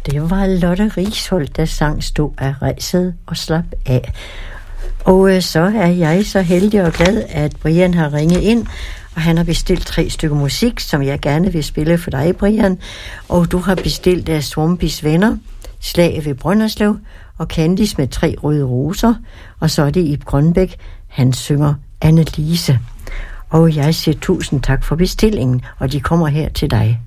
Det var Lotte Risholt, der sang Stå af ræset og slap af. Og så er jeg så heldig og glad, at Brian har ringet ind, og han har bestilt 3 stykker musik, som jeg gerne vil spille for dig, Brian. Og du har bestilt af Swampys Venner, Slag ved Brønderslev, og Candice med 3 røde roser, og så er det Ib Grønbæk, han synger Annelise. Og jeg siger tusind tak for bestillingen, og de kommer her til dig.